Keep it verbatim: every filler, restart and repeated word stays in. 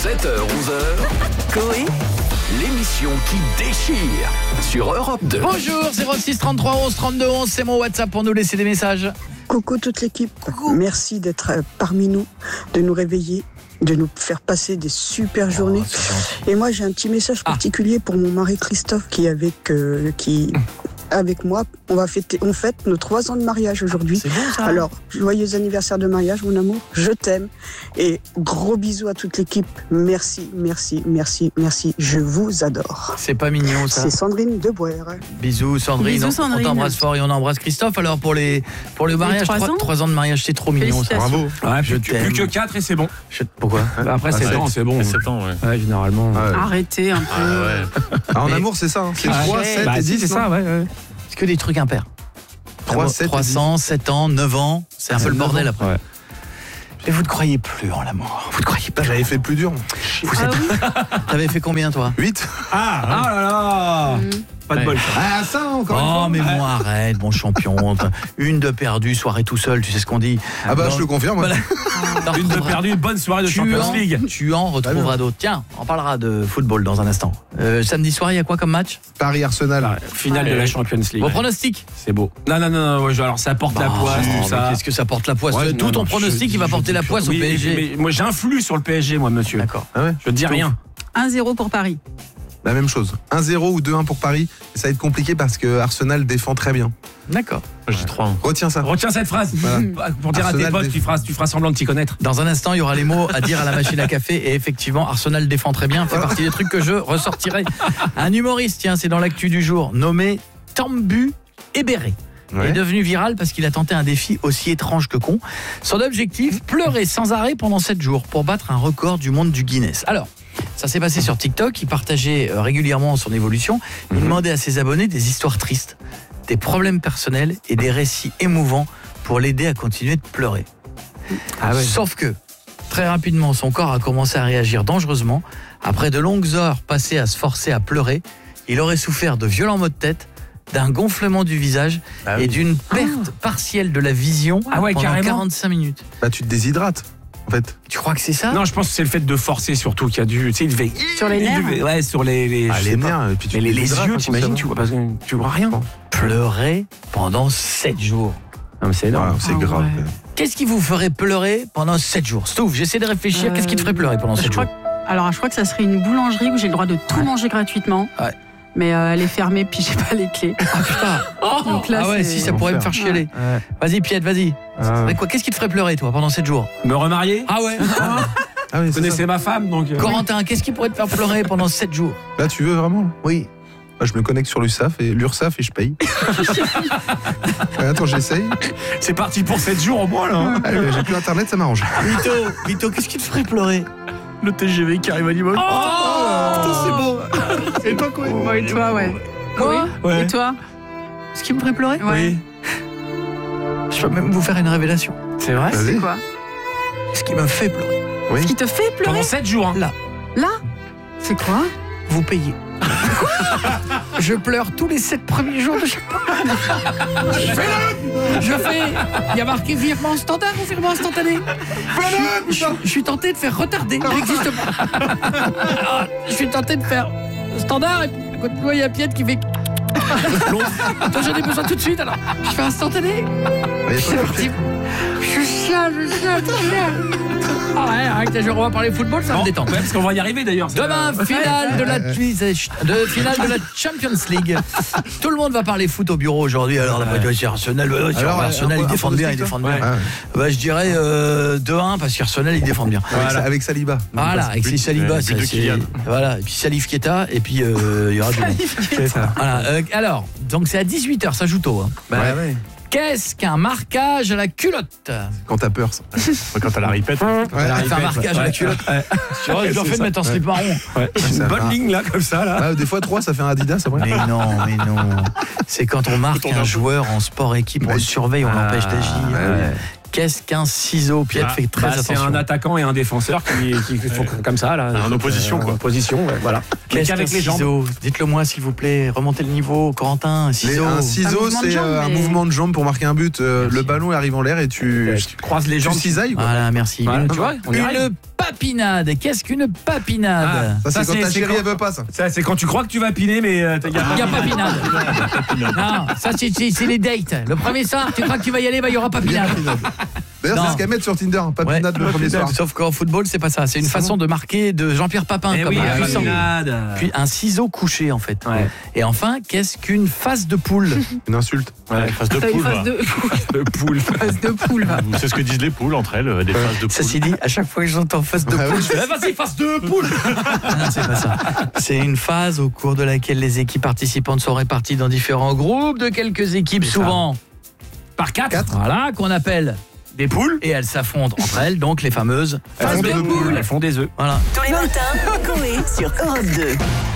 sept heures onze heures, Coé, l'émission qui déchire sur Europe deux. Bonjour, zéro six trente-trois onze trente-deux onze, c'est mon WhatsApp pour nous laisser des messages. Coucou toute l'équipe, merci d'être parmi nous, de nous réveiller, de nous faire passer des super journées. Oh, et moi j'ai un petit message particulier pour mon mari Christophe qui est avec, euh, qui, avec moi. On va fêter, on fête nos trois ans de mariage aujourd'hui. C'est bon ça. Alors, joyeux anniversaire de mariage mon amour, je t'aime. Et gros bisous à toute l'équipe, merci, merci, merci, merci, je vous adore. C'est pas mignon ça. C'est Sandrine Deboer. Bisous Sandrine, Bisous, Sandrine. on t'embrasse fort et on embrasse Christophe. Alors pour les, pour le mariage, trois trois, ans trois ans de mariage, c'est trop mignon ça. Félicitations. Bravo. Ouais, Je plus, t'aime. plus que quatre et c'est bon. Je- Pourquoi Après Ah, sept sept. ans, c'est bon. sept ans, ouais. Ouais, généralement. Ah, ouais. Arrêtez un peu. Ah, ouais. Ah, en Mais- amour, c'est ça. Hein. C'est Ah, trois, ouais. sept Bah et si, dix. c'est ça, ouais. ouais. C'est que des trucs impairs. trois, sept et trois cents, sept ans, neuf ans, c'est un peu le bordel après. Ouais. Et vous ne croyez plus en l'amour. Vous ne croyez pas. J'avais fait plus dur. Vous êtes... T'avais fait combien toi? huit. Ah, ah là là. Pas de bol. ça. Ah, ça, encore une Oh fois. mais moi arrête mon champion. Une de perdue, soirée tout seul, tu sais ce qu'on dit. Ah, bah, Dans- je le confirme. Voilà. T'en Une de retrouveras- perdu, une bonne soirée de tu Champions en, League. Tu en retrouveras d'autres. Tiens, on parlera de football dans un instant. Euh, samedi soir, il y a quoi comme match? Paris-Arsenal. Finale de la Champions League. Vos pronostics? C'est beau. Non, non, non, non ouais, je- alors ça porte la Oh, poisse, mais tout ça. Qu'est-ce que ça porte la poisse? Ouais, Tout non, ton non, pronostic, je- il va je porter dis la plus poisse au rien. P S G. Oui, mais moi j'influe sur le P S G, moi, monsieur. D'accord. Ah ouais. Je dis rien. un zéro pour Paris. La même chose. un zéro ou deux un pour Paris. Ça va être compliqué parce que Arsenal défend très bien. D'accord. Je dis trois. Retiens ça. Retiens cette phrase. Voilà. Pour dire à tes Arsenal potes, défend. tu feras, tu feras semblant de t'y connaître. Dans un instant, il y aura les mots à dire à la machine à café. Et effectivement, Arsenal défend très bien. Fait partie des trucs que je ressortirai. Un humoriste, tiens, c'est dans l'actu du jour, nommé Tambu Ebéré. Ouais. Est devenu viral parce qu'il a tenté un défi aussi étrange que con. Son objectif, pleurer sans arrêt pendant sept jours pour battre un record du monde du Guinness. Alors, ça s'est passé sur TikTok, il partageait euh, régulièrement son évolution, il demandait à ses abonnés des histoires tristes, des problèmes personnels et des récits émouvants pour l'aider à continuer de pleurer. Ah ouais. Sauf que, très rapidement, son corps a commencé à réagir dangereusement. Après de longues heures passées à se forcer à pleurer, il aurait souffert de violents maux de tête, d'un gonflement du visage Ah et oui. d'une perte partielle de la vision Ah ouais, pendant carrément. quarante-cinq minutes. Bah, tu te déshydrates, en fait. Tu crois que c'est ça? Non, je pense que c'est le fait de forcer surtout qui a dû. Tu sais, il devait. Sur les il nerfs. devait- Ouais, sur les. les Ah, je les sais pas. nerfs. Et puis tu Mais te les, les déshydrates, yeux, t'imagines, inconsciemment. tu vois, parce que tu vois rien. Pleurer pendant sept jours. Non, mais c'est énorme. Voilà, c'est Ah, grave. ouais. Qu'est-ce qui vous ferait pleurer pendant sept jours? Stouff, j'essaie de réfléchir. Qu'est-ce qui te ferait pleurer pendant Je sept crois jours? que- Alors, je crois que ça serait une boulangerie où j'ai le droit de tout manger gratuitement. Ouais. Mais euh, elle est fermée, puis j'ai pas les clés. Ah putain. Donc là, Ah ouais, c'est- si ça pourrait me faire chialer. Ouais. Vas-y, Piette, vas-y. Ah. Mais quoi, qu'est-ce qui te ferait pleurer, toi, pendant sept jours? Me remarier. Ah ouais. Ah oui, Vous c'est connaissez ça. ma femme, donc. euh, Corentin, qu'est-ce qui pourrait te faire pleurer pendant sept jours? Là, tu veux vraiment? Oui. Bah, je me connecte sur l'URSSAF et l'URSSAF et je paye. Ouais, attends, j'essaye. C'est parti pour sept jours au moins, là. hein. Allez, j'ai plus internet, ça m'arrange. Vito, Vito, qu'est-ce qui te ferait pleurer? Le T G V qui arrive à Limoges. Oh, putain, c'est beau. Et toi, quoi Bon, et toi, ouais. Quoi Ouais. Et toi? Ce qui me ferait pleurer? Ouais. Je peux même vous faire une révélation. C'est vrai. Vas-y. C'est quoi? Ce qui me fait pleurer, Oui. Ce qui te fait pleurer? Pendant sept jours. Hein. là, Là? C'est quoi? vous payez. Je pleure tous les sept premiers jours de chaque mois. Je fais là. Je fais. Il y a marqué virement standard ou virement instantané. Je, je suis tenté de faire retarder. Il n'existe pas. Alors, je suis tenté de faire standard et puis à côté de moi il y a Piette qui fait. Toi j'en ai besoin tout de suite alors. Je fais instantané. Ouais, C'est parti. Je chiale, je chiale, je chiale. Ah ouais, avec les jours on va parler football, ça me Bon, détend. ouais, parce qu'on va y arriver d'ailleurs. c'est- Demain, finale de la, de, finale de la Champions League. Tout le monde va parler foot au bureau aujourd'hui. Alors, la ouais. c'est Arsenal, ouais, sur Alors, Arsenal, un- ils un défendent bien, ils pronostic, défendent toi bien. Ouais. Bah, je dirais euh, deux un parce qu'Arsenal, ils défendent bien. Avec, Voilà. avec Saliba. Voilà, avec ses Saliba, Ouais, ça, but de c'est- Kylian. voilà, et puis Salif Keita, et puis euh, il y aura du monde. C'est ça. Voilà, euh, alors, donc c'est à dix-huit heures, ça joue tôt. Hein. Bah, Ouais, ouais. Qu'est-ce qu'un marquage à la culotte? Quand t'as peur, ça. Quand t'as la répète. Ouais. Elle fait un marquage à la culotte. Tu vois, je dois c'est faire de ça. mettre un slip marron. Ouais. ça Une bonne va. ligne là, comme ça là. Ah, des fois, trois, ça fait un Adidas, après. Mais non, mais non. C'est quand on marque un joueur en sport équipe, on Bah, le surveille, on ah, l'empêche d'agir. ouais. Qu'est-ce qu'un ciseau? Pierre Bah, fait très bah, c'est attention. un attaquant et un défenseur qui, qui font comme ça là. En opposition, quoi. En opposition, ouais, voilà. Mais Qu'est-ce qu'avec qu'un les jambes. ciseau? Dites-le moi s'il vous plaît. Remontez le niveau, Corentin. Un Les- ciseau. un Un ciseau, mouvement de c'est jambe, euh, un mais- mouvement de jambe pour marquer un but. Euh, Merci. le ballon arrive en l'air et tu, Tu croises les tu jambes. cisailles, quoi. Voilà, merci. Voilà, tu vois, on y Une arrive. papinade. Qu'est-ce qu'une papinade? Ça, c'est Ça, quand c'est- ta c'est chérie, quand- elle veut pas, ça. Ça, c'est quand tu crois que tu vas piner, mais euh, il y a Il n'y a papinade. Non, ça c'est c'est- c'est les dates. Le premier soir, tu crois que tu vas y aller, bah, il y aura papinade. D'ailleurs, Non. c'est ce qu'elle met sur Tinder, un Ouais, papinade le premier soir. sauf qu'en football, c'est pas ça. C'est une façon de marquer de Jean-Pierre Papin. Eh comme oui, un la puissant. papinade. Puis un ciseau couché, en fait. Ouais. Et enfin, qu'est-ce qu'une face de poule? Une insulte. Ouais, face de T'as une poule. face va. de, Le poule. face de poule. va. C'est ce que disent les poules entre elles, euh, des faces de poule. Ceci dit, à chaque fois que j'entends face de Ah poule, oui. je fais, eh, vas-y, face de poule. Ah non, c'est pas ça. C'est une phase au cours de laquelle les équipes participantes sont réparties dans différents groupes de quelques équipes, C'est ça. souvent Par quatre. Quatre. voilà, qu'on appelle, Des poules. et elles s'affrontent entre elles, donc les fameuses Elles faces font de des poule. poules. Elles font des œufs. Voilà. Tous les matins, Coé sur Europe deux.